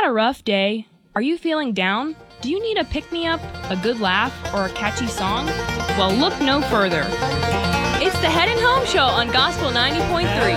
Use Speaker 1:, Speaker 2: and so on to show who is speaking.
Speaker 1: had a rough day? Are you feeling down? Do you need a pick-me-up, a good laugh, or a catchy song? Well, look no further. It's the Headin' Home Show on Gospel 90.3.